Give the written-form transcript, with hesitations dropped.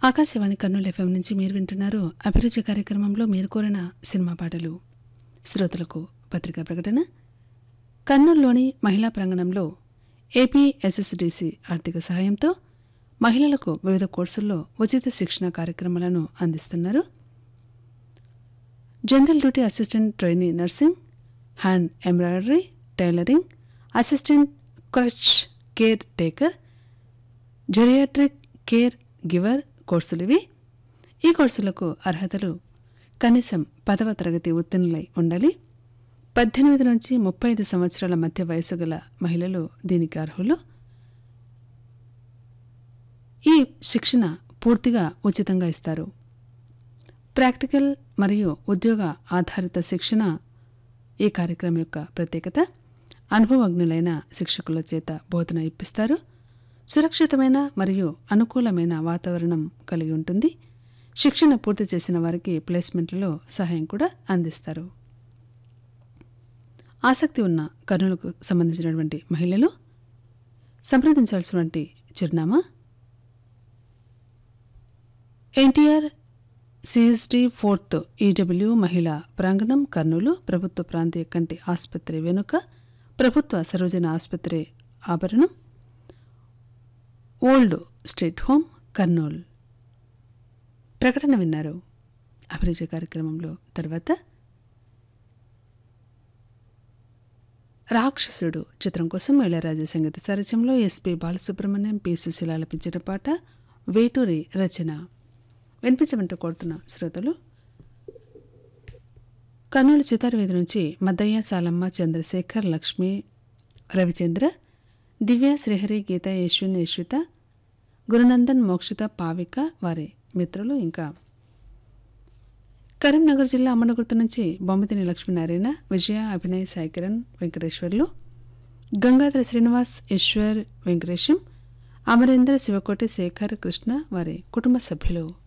Akashvani Kurnool FM నుంచి మీరు వింటున్నారు అభిరుచి కార్యక్రమంలో మీరు కోరిన సినిమా పాటలు. శ్రోతలకు పత్రికా ప్రకటన. కర్నూలులోని మహిళా ప్రాంగణంలో ఏపీఎస్ఎస్డిసి ఆర్థిక సహాయంతో మహిళలకు వివిధ కోర్సుల్లో ఉచిత శిక్షణ కార్యక్రమాలను అందిస్తున్నారు. General duty assistant trainee nursing, hand embroidery, tailoring, assistant creche care taker, geriatric care giver కోర్సులివి. ఈ కోర్సులకు అర్హతలు కనీసం 10వ తరగతి ఉత్తీర్ణులై ఉండాలి. 18 నుంచి 35 సంవత్సరాల మధ్య వయసు గల మహిళలు దీనికి అర్హులు. ఈ శిక్షణ పూర్తిగా ఉచితంగా ఇస్తారు. ప్రాక్టికల్ మరియు ఉద్యోగ ఆధారిత శిక్షణ ఈ కార్యక్రమం యొక్క ప్రత్యేకత. అనుభవజ్ఞులైన శిక్షకుల చేత బోధన ఇప్పిస్తారు. సురక్షితమైన మరియు అనుకూలమైన వాతావరణం కలిగి ఉంటుంది. శిక్షణ పూర్తి చేసిన వారికి ప్లేస్మెంట్లలో సహాయం కూడా అందిస్తారు. ఆసక్తి ఉన్న కర్నూలుకు సంబంధించినటువంటి మహిళలు సంప్రదించాల్సినటువంటి చిరునామా ఎన్టీఆర్ సిఎస్టీ 4th ఈడబ్ల్యూ మహిళా ప్రాంగణం, కర్నూలు, ప్రభుత్వ ప్రాంతీయ కంటి ఆసుపత్రి వెనుక, ప్రభుత్వ సరోజన ఆసుపత్రి ఆభరణం, ఓల్డ్ స్టేట్ హోమ్, కర్నూలు. ప్రకటన విన్నారు. అభిరుచి కార్యక్రమంలో తర్వాత రాక్షసుడు చిత్రం కోసం ఇళయరాజా సంగీత సారథ్యంలో ఎస్పి బాలసుబ్రహ్మణ్యం, పి సుశీల ఆలపించిన పాట, వేటూరి రచన. వినిపించమంటూ కోరుతున్న శ్రోతలు కర్నూలు చితారవీధి నుంచి మద్దయ్య, సాలమ్మ, చంద్రశేఖర్, లక్ష్మి, రవిచంద్ర, దివ్య, శ్రీహరి, గీత, యశ్విన్, యశ్విత, గురునందన్, మోక్షిత, పావిక, వారి మిత్రులు. ఇంకా కరీంనగర్ జిల్లా అమ్మనగుర్తు నుంచి బొమ్మతిని లక్ష్మీనారాయణ, విజయ, అభినయ్, సాయికిరణ్, వెంకటేశ్వర్లు, గంగాధర శ్రీనివాస్, ఈశ్వర్, వెంకటేశం, అమరేంద్ర, శివకోటి, శేఖర్, కృష్ణ, వారి కుటుంబ సభ్యులు.